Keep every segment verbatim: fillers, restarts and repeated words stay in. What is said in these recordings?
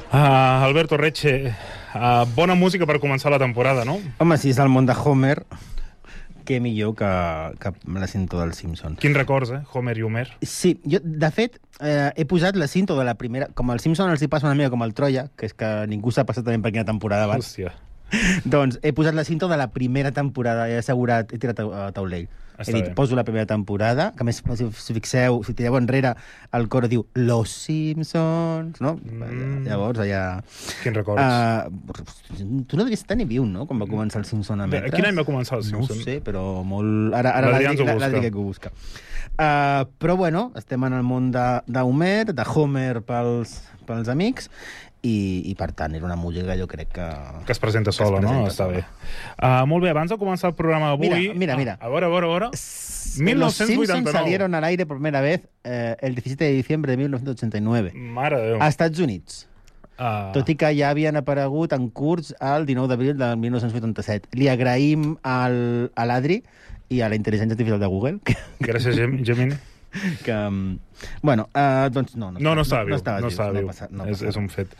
Uh, Alberto Reche, uh, bona música per començar la temporada, no? Home, si és el món de Homer, què millor que, que la cinta dels Simpsons. Quins records, eh? Homer i Homer. Sí, jo, de fet, eh, he posat la cinta de la primera... Com els Simpsons els hi passa una mica com el Troia, que és que ningú s'ha passat també per quina temporada abans. Hòstia. Doncs he posat la cinta de la primera temporada, he assegurat, he tirat a taulell. Està he dit, bé. poso la primera temporada, que a més, si us fixeu, si tireu enrere, el cor diu Los Simpsons, no? Mm. Llavors, allà... Quins records. Uh, tu no devies estar ni viu, no?, quan va començar el Simpson a emetre. Quin any va començar el Simpson? No ho sé, però molt... Ara, ara L'Adrià ens ho busca. l'Adrià que ho busca. Uh, però, bueno, estem en el món de, de Homer, de Homer pels, pels amics, i, i per tant era una música jo crec que... Que es presenta sola, es presenta no? Està sola. bé. Uh, molt bé, abans de començar el programa d'avui... Mira, mira, mira. Ah, a veure, a veure, a veure... mil Los nou-cents vuitanta-nou. Simpsons salieron al aire por primera vez eh, el diecisiete de diciembre de mil novecientos ochenta y nueve. Mare de Déu. A Estats Units. Uh, Tot i que ja havien aparegut en curs el dinou d'abril de mil nou-cents vuitanta-set. Li agraïm al, a l'Adri i a la intel·ligència artificial de Google que, gràcies, Gem Gemini. que bueno, uh, doncs no, no, No, no estava no, viu. no estava No viu, estava viu. no passa, no és, passa. és un fet.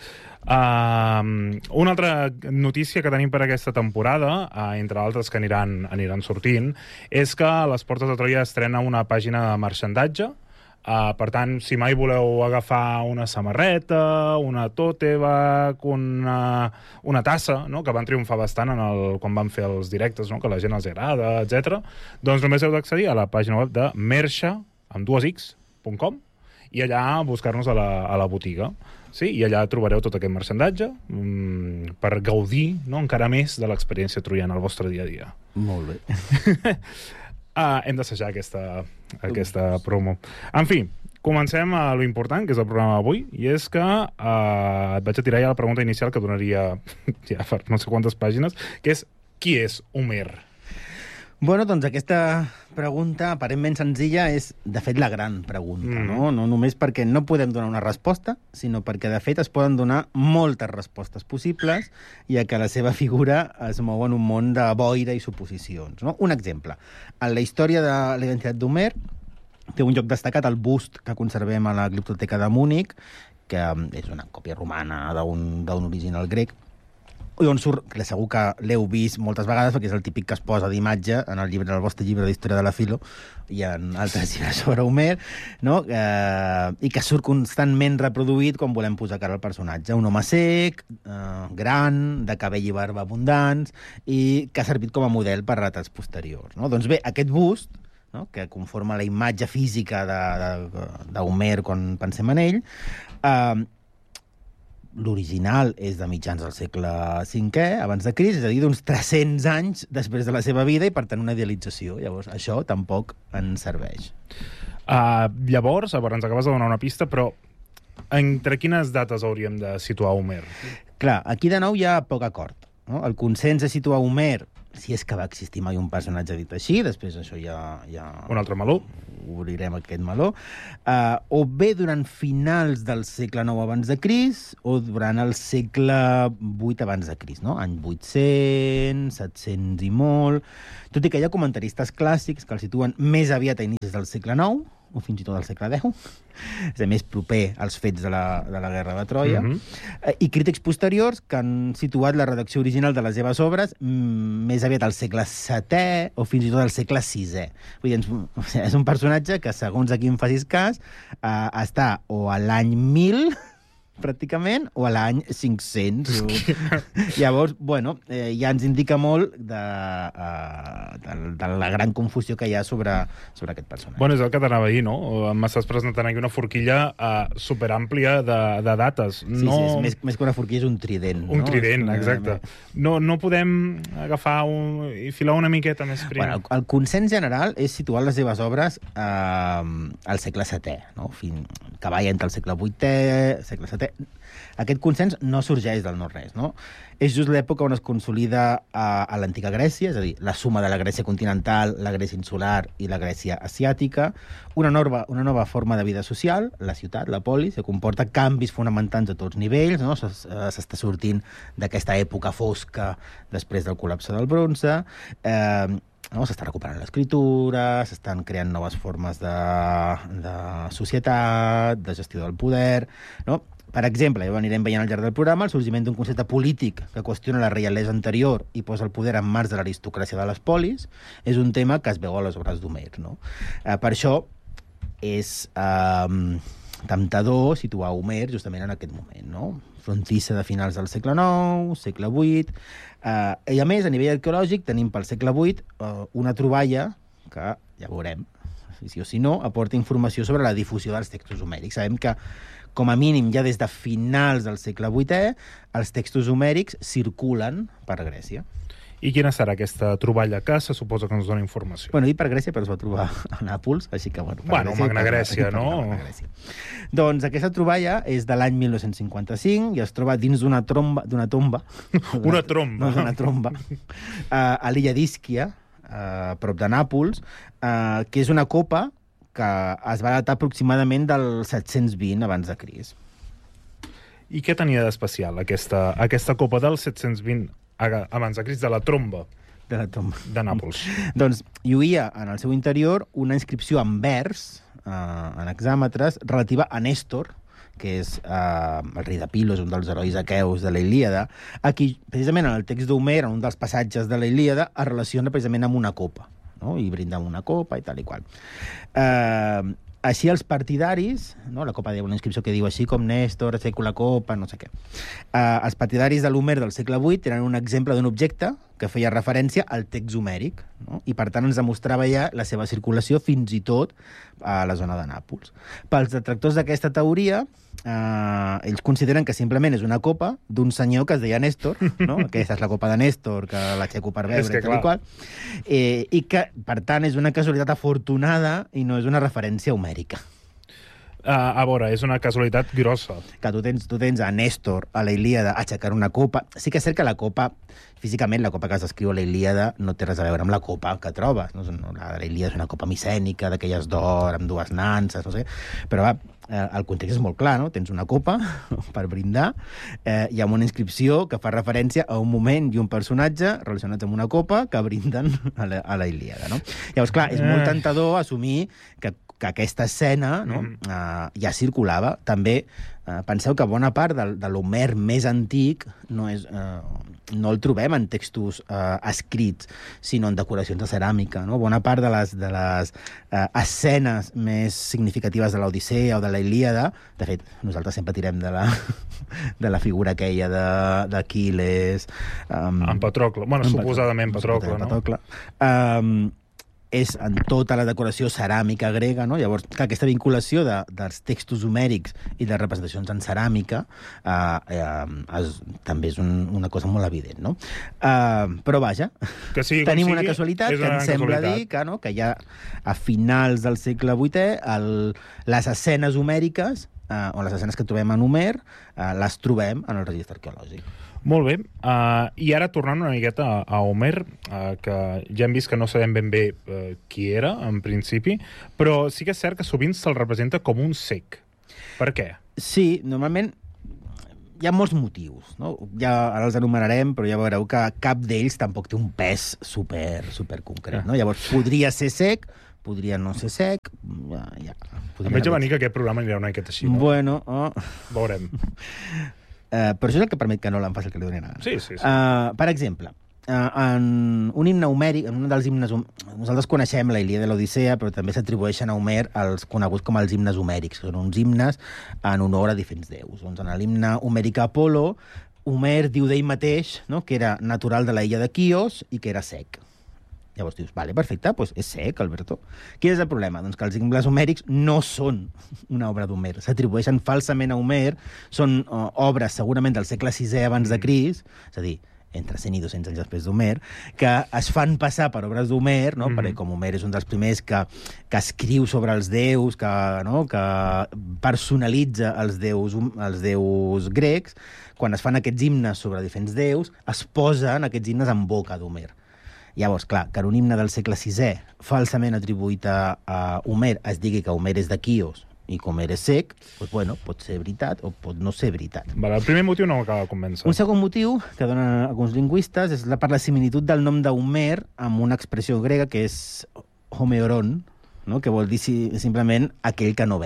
Uh, una altra notícia que tenim per aquesta temporada, uh, entre altres que aniran, aniran sortint, és que a les Portes de Troia estrena una pàgina de marxandatge. Uh, per tant, si mai voleu agafar una samarreta, una tote bag, una, una tassa, no?, que van triomfar bastant en el, quan van fer els directes, no?, que a la gent els agrada, etcètera, doncs només heu d'accedir a la pàgina web de merxa, amb dues x, punt com, i allà buscar-nos a, la, a la botiga. Sí? I allà trobareu tot aquest marxandatge um, per gaudir, no?, encara més de l'experiència troiana al vostre dia a dia. Molt bé. Uh, hem d'assajar aquesta, aquesta promo. En fi, comencem a lo important, que és el programa d'avui, i és que uh, et vaig a tirar ja la pregunta inicial que donaria ja per no sé quantes pàgines, que és, qui és Homer? Bueno, doncs aquesta pregunta aparentment senzilla és, de fet, la gran pregunta, Mm. no? No només perquè no podem donar una resposta, sinó perquè, de fet, es poden donar moltes respostes possibles, ja que la seva figura es mou en un món de boira i suposicions, no? Un exemple. En la història de la identitat d'Homer té un lloc destacat el bust que conservem a la Gliptoteca de Múnich, que és una còpia romana d'un d'un original grec, i on surt, que segur que l'heu vist moltes vegades, perquè és el típic que es posa d'imatge en el llibre, en el vostre llibre d'història de la filo, i en altres llibres sobre Homer, no? Eh, i que surt constantment reproduït quan volem posar cara al personatge. Un home sec, eh, gran, de cabell i barba abundants, i que ha servit com a model per retrats posteriors, no? Doncs bé, aquest bust, no?, que conforma la imatge física d'Homer quan pensem en ell, eh, l'original és de mitjans del segle cinquè, abans de Crist, és a dir, d'uns tres-cents anys després de la seva vida, i per tant una idealització. Llavors, això tampoc ens serveix. Uh, llavors, a veure, ens acabes de donar una pista, però entre quines dates hauríem de situar Homer? Clar, aquí de nou hi ha poc acord, no? El consens és situar Homer, si és que va existir mai un personatge dit així, després això ja... ja... Un altre meló? Obrirem aquest meló, uh, o bé durant finals del segle nou abans de Crist, o durant el segle vuit abans de Crist, no? Any vuit-cents, set-cents i molt... Tot i que hi ha comentaristes clàssics que el situen més aviat a inicis del segle nou, o fins i tot al segle deu, és a més proper als fets de la, de la Guerra de Troia, Mm-hmm. i crítics posteriors que han situat la redacció original de les seves obres mm, més aviat al segle setè o fins i tot al segle sisè. Vull dir, o sigui, és un personatge que, segons a qui em facis cas, eh, està o a l'any mil, pràcticament, o a l'any cinc-cents. Llavors, bueno, eh, ja ens indica molt de, uh, de, de la gran confusió que hi ha sobre, sobre aquest personatge. Bueno, és el que t'anava a dir, no? M'estàs presentant aquí una forquilla uh, superàmplia de, de dates. Sí, no... sí, és més, més que una forquilla, és un trident. Un no? trident, És una... exacte. No, no podem agafar un... i filar una miqueta més prim. Bueno, el, el consens general és situar les seves obres eh, al segle setè, no? Fin, que va entre el segle vuitè, segle setè. Aquest consens no sorgeix del no-res, no? És just l'època on es consolida a, a l'antiga Grècia, és a dir, la suma de la Grècia continental, la Grècia insular i la Grècia asiàtica, una nova, una nova forma de vida social, la ciutat, la polis, que comporta canvis fonamentals a tots nivells, no? S'està sortint d'aquesta època fosca després del col·lapse del bronze, eh, no? S'està recuperant l'escriptura, s'estan creant noves formes de, de societat, de gestió del poder, no? Per exemple, ja ho anirem veient al llarg del programa, el sorgiment d'un concepte polític que qüestiona la reialesa anterior i posa el poder en mans de l'aristocràcia de les polis és un tema que es veu a les obres d'Homer, no? Eh, per això és eh, temptador situar Homer justament en aquest moment, no? Frontissa de finals del segle nou, segle vuit... Eh, I a més, a nivell arqueològic, tenim pel segle vuit eh, una troballa que, ja veurem, si sí o si no, aporta informació sobre la difusió dels textos homèrics. Sabem que, com a mínim, ja des de finals del segle vuitè, els textos homèrics circulen per Grècia. I quina serà aquesta troballa que se suposa que ens dona informació? Bueno, dit per Grècia, però es va trobar a Nàpols, així que... Bueno, bueno Grècia, Magna Grècia, per, no? Magna Grècia. Doncs aquesta troballa és de l'any mil nou-cents cinquanta-cinc i es troba dins d'una tromba... D'una tomba. Una tromba. No, d'una tromba. Uh, a l'illa d'Ísquia, uh, prop de Nàpols, uh, que és una copa que es va datar aproximadament del set-cents vint abans de Crist. I què tenia d'especial aquesta, aquesta copa del set-cents vint abans de Crist, de la tromba de la tomba de Nàpols? Doncs lluïa en el seu interior una inscripció en vers, eh, en hexàmetres, relativa a Nèstor, que és eh, el rei de Pilos, un dels herois aqueus de la Ilíada, a qui, precisament en el text d'Homer, en un dels passatges de la Ilíada, es relaciona precisament amb una copa, no? I brinda amb una copa i tal i qual. Eh, així els partidaris, no? La copa té una inscripció que diu així com Nèstor, seco la copa, no sé què. Eh, els partidaris de l'Homer del segle vuit tenen un exemple d'un objecte que feia referència al text homèric, no? I per tant ens demostrava ja la seva circulació fins i tot a la zona de Nàpols. Pels detractors d'aquesta teoria, eh, ells consideren que simplement és una copa d'un senyor que es deia Nèstor, no? Aquesta és la copa de Nèstor, que l'aixeco per veure, que, tal i qual, eh, i que, per tant, és una casualitat afortunada i no és una referència homèrica. Uh, a veure, és una casualitat grossa. Que tu tens, tu tens a Nèstor, a la Ilíada, aixecar una copa. Sí que és cert que la copa, físicament, la copa que es descriu a la Ilíada no té res a veure amb la copa que trobes. No? La de la Ilíada és una copa micènica, d'aquelles d'or, amb dues nanses, no sé. Però va, eh, el context és molt clar, no? Tens una copa per brindar eh, i amb una inscripció que fa referència a un moment i un personatge relacionats amb una copa que brinden a la, a la Ilíada, no? Llavors, clar, és molt tentador assumir que que aquesta escena, no, mm. uh, ja circulava. També uh, penseu que bona part de, de l'Homer més antic no, és, uh, no el trobem en textos uh, escrits, sinó en decoracions de ceràmica. No? Bona part de les, de les uh, escenes més significatives de l'Odissea o de la Ilíada, de fet, nosaltres sempre tirem de la, de la figura aquella d'Aquil·les... Um, en Patrocle. Bueno, en suposadament Patrocle, no? Patrocle. Um, és en tota la decoració ceràmica grega, no? Llavors, clar, aquesta vinculació de, dels textos homèrics i de representacions en ceràmica eh, eh, es, també és un, una cosa molt evident, no? Eh, però vaja, que sigui, tenim sigui, una casualitat que ens sembla dir que, no, que ja a finals del segle vuitè el, les escenes homèriques, eh, o les escenes que trobem en Homer, eh, les trobem en el registre arqueològic. Molt bé. Uh, I ara, tornant una miqueta a, a Homer, uh, que ja hem vist que no sabem ben bé uh, qui era, en principi, però sí que és cert que sovint se'l representa com un cec. Per què? Sí, normalment hi ha molts motius, no? Ja ara els enumerarem, però ja veureu que cap d'ells tampoc té un pes super, super concret, no? Llavors, podria ser cec, podria no ser sec... Ja, ja, em veig a venir que aquest programa anirà una miqueta així, no? Bueno, oh. Veurem. Uh, però això és el que permet que no l'en faci el que li doni gana. Sí, sí, sí. Uh, per exemple, uh, en un himne homèric, en un dels himnes... Nosaltres coneixem la Ilíada i l'Odissea, però també s'atribueixen a Homer els coneguts com els himnes homèrics, que són uns himnes en honor a diferents déus. Doncs en l'himne homèric a Apolo, Homer diu d'ell mateix, no?, que era natural de la illa de Quios i que era sec. Llavors dius, vale, perfecte, doncs és sec, Alberto. Quin és el problema? Doncs que els himnes homèrics no són una obra d'Homer. S'atribueixen falsament a Homer, són uh, obres segurament del segle sisè abans de Crist, és a dir, entre cent i dos-cents anys després d'Homer, que es fan passar per obres d'Homer, no? Mm-hmm. Perquè com Homer és un dels primers que, que escriu sobre els déus, que, no? que personalitza els déus, els déus grecs, quan es fan aquests himnes sobre diferents déus, es posen aquests himnes en boca d'Homer. Llavors, clar, que en un himne del segle sisè, falsament atribuït a, a Homer, es digui que Homer és de Quios i que Homer és sec, doncs, bueno, pot ser veritat o pot no ser veritat. Vale, el primer motiu no m'acaba de convèncer. Un segon motiu que donen alguns lingüistes és la, per la similitud del nom d'Homer amb una expressió grega que és homeoron, no? Que vol dir si, simplement aquell que no veu.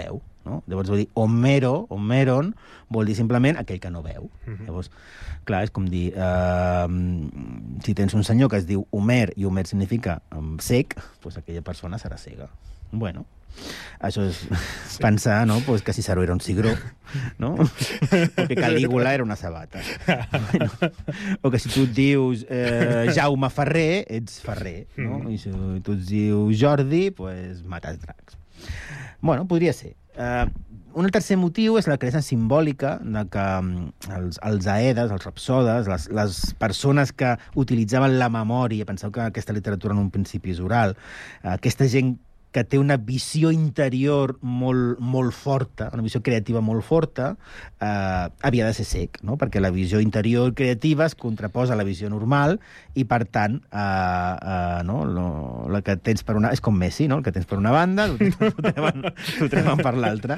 no? Llavors vol dir Homero, Homeron, vol dir simplement aquell que no veu. Uh-huh. Llavors, clar, és com dir, uh, si tens un senyor que es diu Homer i Homer significa um, sec, doncs aquella persona serà cega. Bueno, això és sí. pensar, no?, pues que Ciceró era un cigró, no? O que Calígula era una sabata. Bueno, o que si tu et dius eh, Jaume Ferrer, ets Ferrer, no? I si tu et dius Jordi, pues mates dracs. Bueno, podria ser. Uh, un tercer motiu és la creença simbòlica de que els, els aedes, els rapsodes, les, les persones que utilitzaven la memòria, penseu que aquesta literatura en un principi és oral, uh, aquesta gent que té una visió interior molt, molt forta, una visió creativa molt forta, eh, havia de ser cec, no? Perquè la visió interior creativa es contraposa a la visió normal i, per tant, eh, eh, no? Lo, la que tens per una... És com Messi, no? El que tens per una banda, t'ho treuen, treuen per l'altra.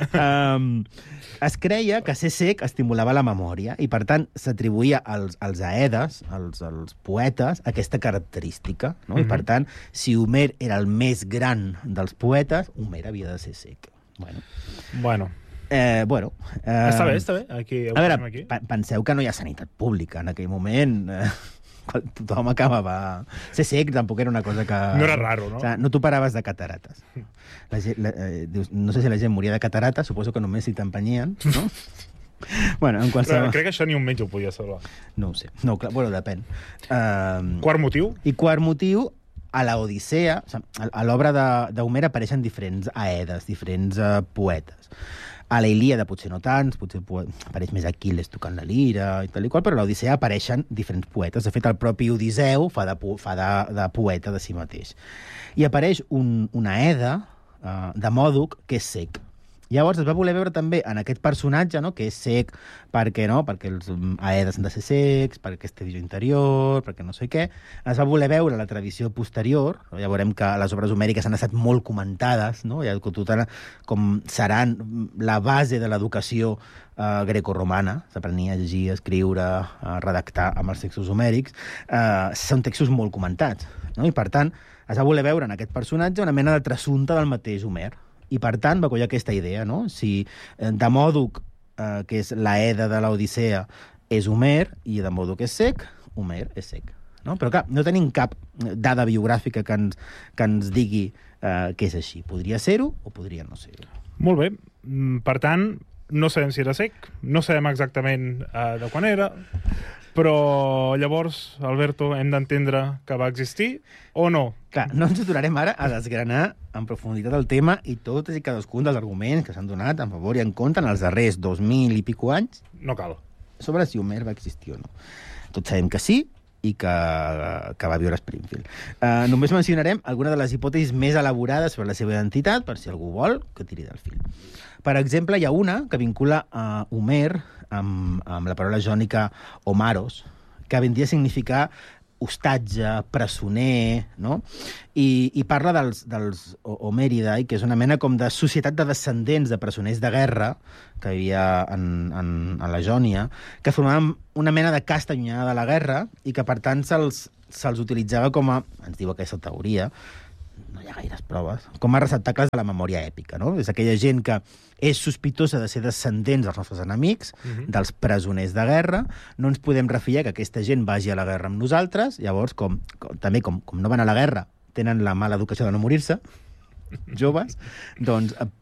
Um, es creia que ser sec estimulava la memòria i, per tant, s'atribuïa als, als aedes, als, als poetes, aquesta característica. No? Mm-hmm. I, per tant, si Homer era el més gran dels poetes, Homer havia de ser sec. Bueno. Bueno. Eh, bueno eh, està bé, està bé. Aquí, a veure, aquí. Penseu que no hi ha sanitat pública en aquell moment. Eh, quan tothom acabava... Ser sec tampoc era una cosa que... No era raro, no? O sigui, no t'ho paraves de catarates. La gent, la, eh, dius, no sé si la gent moria de catarates, suposo que només si t'empenyien, no? Bueno, en qualsevol... Però crec que això ni un metge ho podia salvar. No ho sé. No, clar, bueno, depèn. Uh, quart motiu? I quart motiu, a la Odissea, o sigui, a l'obra d'Homer apareixen diferents aedes, diferents uh, poetes. A la Ilíada potser no tants, potser apareix més Aquil·les tocant la lira i tal i qual, però a l'Odissea apareixen diferents poetes. De fet, el propi Odisseu fa de, fa de, de poeta de si mateix. I apareix un, una Aeda uh, de Mòdoc que és sec. Llavors es va voler veure també en aquest personatge, no?, que és sec perquè, no?, perquè els aedes han de ser secs, perquè aquesta visió interior, perquè no sé què. Es va voler veure la tradició posterior. Ja veurem que les obres homèriques han estat molt comentades, no?, ja, com seran la base de l'educació eh, grecorromana. S'aprenia a llegir, a escriure, a redactar amb els textos homèrics. Eh, són textos molt comentats, no?, i per tant es va voler veure en aquest personatge una mena de trasunte del mateix Homer. I, per tant, va collir aquesta idea, no? Si Demòdoc, eh, que és l'Aeda de l'Odissea, és Homer, i Demòdoc és sec, Homer és sec. No? Però, clar, no tenim cap dada biogràfica que ens, que ens digui eh, que és així. Podria ser-ho o podria no ser-ho. Molt bé. Per tant, no sabem si era sec, no sabem exactament eh, de quan era, però llavors, Alberto, hem d'entendre que va existir o no? Clar, no ens aturarem ara a desgranar en profunditat el tema i tots i cadascun dels arguments que s'han donat en favor i en contra en els darrers dos mil i pico anys. No cal. Sobre si Homer va existir o no. Tots sabem que sí i que, que va viure a Springfield. Uh, només mencionarem alguna de les hipòtesis més elaborades sobre la seva identitat, per si algú vol que tiri del fil. Per exemple, hi ha una que vincula a Homer amb, amb la paraula jònica Homaros, que vindria a significar hostatge, presoner, no? I, i parla dels, dels Homeridae, que és una mena com de societat de descendents de presoners de guerra que hi havia en, en, a la Jònia, que formaven una mena de casta allunyada de la guerra i que, per tant, se'ls se utilitzava com a, ens diu aquesta teoria, no hi ha gaires proves, com a receptacles de la memòria èpica, no? És aquella gent que és sospitosa de ser descendents dels nostres enemics, uh-huh. dels presoners de guerra, no ens podem refiar que aquesta gent vagi a la guerra amb nosaltres, llavors, com, com, també com, com no van a la guerra, tenen la mala educació de no morir-se, joves, doncs eh,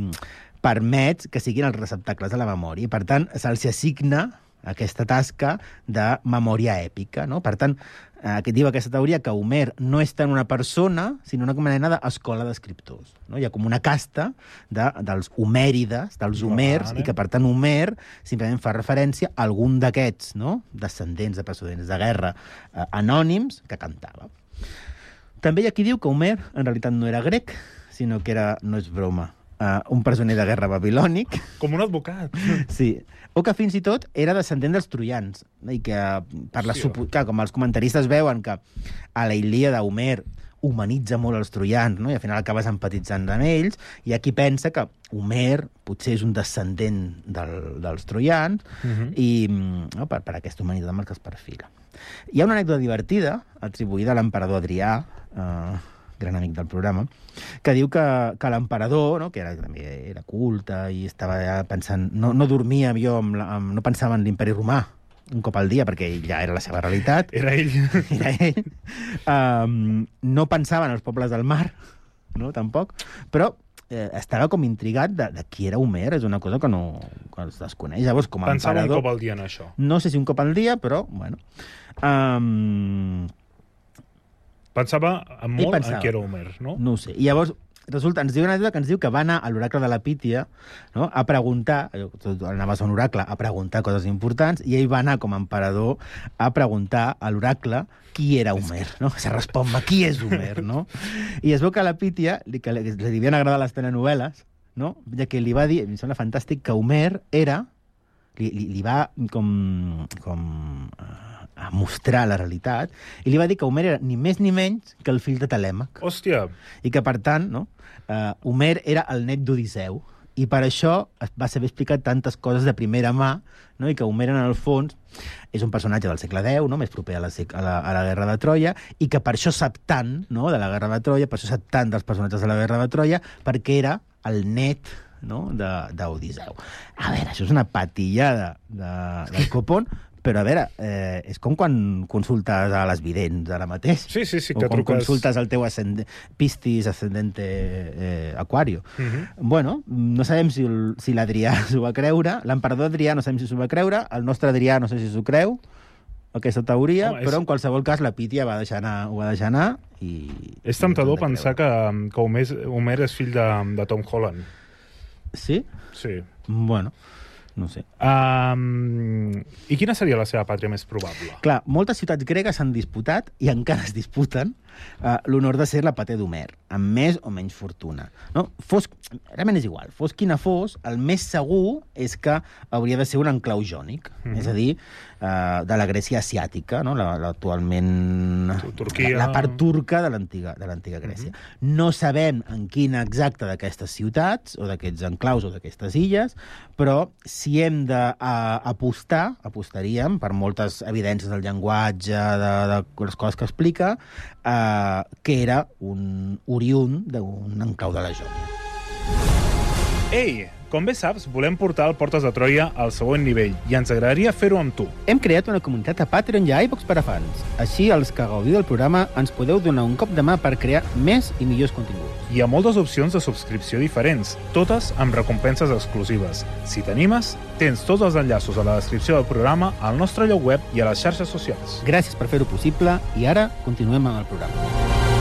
permet que siguin els receptacles de la memòria. I, per tant, se'ls assigna aquesta tasca de memòria èpica, no? Per tant, eh, que diu aquesta teoria que Homer no és tant una persona, sinó una mena d'escola d'escriptors. No? Hi ha com una casta de, dels homèrides, dels homers, vale. I que, per tant, Homer simplement fa referència a algun d'aquests, no?, descendents de presoners de guerra eh, anònims que cantava. També hi ha qui diu que Homer en realitat no era grec, sinó que era, no és broma, Uh, un presoner de guerra babilònic. Com un advocat. Sí. O que fins i tot era descendent dels troians. I que, per la sí, supo... que, com els comentaristes veuen que a la Ilíada Homer humanitza molt els troians, no? I al final acabes empatitzant amb ells, hi ha qui pensa que Homer potser és un descendent del, dels troians uh-huh. i no, per, per aquesta humanitat amb el que es perfila. Hi ha una anècdota divertida atribuïda a l'emperador Adrià, eh, gran amic del programa, que diu que, que l'emperador, no, que era, també era culte i estava pensant... No, no dormia jo, amb la, amb, no pensava en l'imperi romà un cop al dia, perquè ja era la seva realitat. Era ell. Era ell. Um, no pensava en els pobles del mar, no, tampoc, però eh, estava com intrigat de, de qui era Homer, és una cosa que no que es desconeix. Llavors, com a Pensava emperador... un cop al dia en això. No sé si un cop al dia, però, bueno... Um, Pensava molt pensava. en qui era Homer, no? No ho sé. I llavors, resulta, ens diu una dita que ens diu que va anar a l'oracle de la Pítia, no?, a preguntar, anaves a un oracle a preguntar coses importants, i ell va anar com a emperador a preguntar a l'oracle qui era Homer, no? Se respon-me, qui és Homer, no? I es veu que a la Pítia li, que li, li devien agradar les telenovel·les, no?, ja que li va dir, em sembla fantàstic, que Homer era... Li, li, li va com... com a mostrar la realitat, i li va dir que Homer era ni més ni menys que el fill de Telèmac. Hòstia! I que, per tant, no, uh, Homer era el net d'Odisseu. I per això va saber explicar tantes coses de primera mà, no? I que Homer, en el fons, és un personatge del segle deu, no? Més proper a la, a, la, a la Guerra de Troia, i que per això sap tant, no?, de la Guerra de Troia, per això sap tant dels personatges de la Guerra de Troia, perquè era el net, no?, d'Odisseu. A veure, això és una patillada de, del copón, però, a veure, eh, és com quan consultes a les vidents ara mateix. Sí, sí, sí, o que quan truques... consultes al teu ascend... Piscis ascendente eh, Aquario. Uh -huh. Bueno, no sabem si, si l'Adrià s'ho va creure, l'emperador Adrià no sabem si s'ho va creure, el nostre Adrià no sé si s'ho creu, aquesta teoria, Home, és... però en qualsevol cas la Pítia va deixar anar, ho va deixar anar i... És temptador pensar que, que Homer, Homer és fill de, de Tom Holland. Sí? Sí. Bueno... No sé. Um, I quina seria la seva pàtria més probable? Clar, moltes ciutats gregues s'han disputat, i encara es disputen, uh, l'honor de ser la patè d'Homer, amb més o menys fortuna. No? Fos, realment és igual. Fos quina fos, el més segur és que hauria de ser un enclau jònic, mm-hmm. és a dir, uh, de la Grècia asiàtica, no? la, la, actualment... Turquia... La, la part turca de l'antiga de l'antiga Grècia. Mm-hmm. No sabem en quina exacta d'aquestes ciutats, o d'aquests enclaus, o d'aquestes illes, però si hem d'apostar, apostaríem, per moltes evidències del llenguatge, de, de les coses que explica, eh, que era un oriünd d'un enclau de la Jònia. Ei, com bé saps, volem portar el Portes de Troia al següent nivell i ens agradaria fer-ho amb tu. Hem creat una comunitat a Patreon i a iVox per a fans. Així, els que gaudiu del programa ens podeu donar un cop de mà per crear més i millors continguts. Hi ha moltes opcions de subscripció diferents, totes amb recompenses exclusives. Si t'animes, tens tots els enllaços a la descripció del programa, al nostre lloc web i a les xarxes socials. Gràcies per fer-ho possible i ara continuem amb el programa.